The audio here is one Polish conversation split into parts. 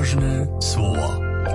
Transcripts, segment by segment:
nabożne słowo.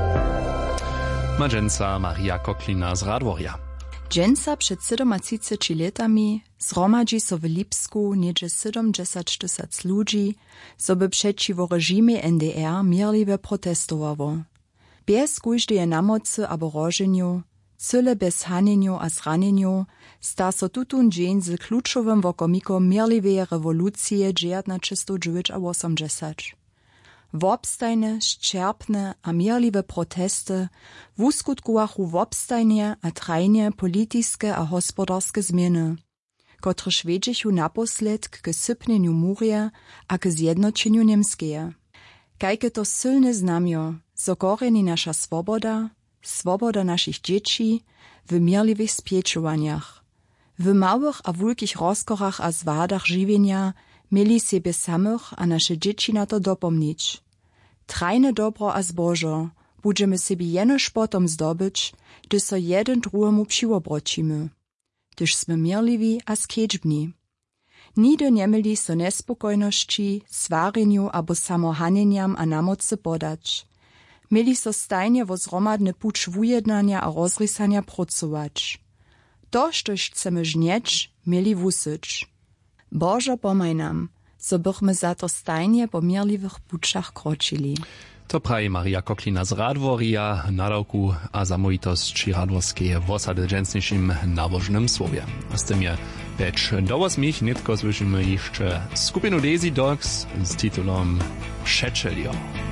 Madżenca Maria Koklina z Radworja. Dżęca przed 37 latami zgromadzi so w Lipsku niedzie 70 tysięcy ludzi, so by przeciwko reżimie NDR mierliwe protestowało. Bez kujždeje namocy abo rożeniu, cyle bez hanieniu a zranieniu, sta so tutun dzień z kluczowym wokomikom mierliwej rewolucje 1980. Wobstajne, ščerpne a mierliwe protesty wuskutkowachu wobstajnie a trajnie politiske a hospodarske zmiany, kotre švedžichu naposled k sypneniu murie a k zjednočenju Niemskeje. Kajke to silne znamio, so koreni nasza swoboda, swoboda naszych dzieci w mierliwych spieczowaniach. W małych a wielkich rozkorach a zwadach żywienia mieli siebie samych a nasze dzieci na to dopomnieć. Trajne dobro a zbożo budżemy sobie jenoż potom zdobyć, gdy so jeden drugiemu przyłobrocimy. Gdyż sme mierliwi a skedźbni. Nigdy nie mieli so nespokojności, swareniu abo samohaneniam a namocy podać. Mieli so stajnie wo zromadny pucz wujednania a rozrysania pracować. To, štož chcemy żnieć, mieli wusyć. Bożo pomaj nam, so bychmy za to stajnie po mierliwych puczach kročili. To prawi Maria Koklina z Radworja, nadawku a zamówitości radworskie w osady dżęsniejszym nabożnym słowie. A z tym je becz do 8 nitko słyszymy jeszcze skupinu Daisy Dogs z tytułem Przeczelio.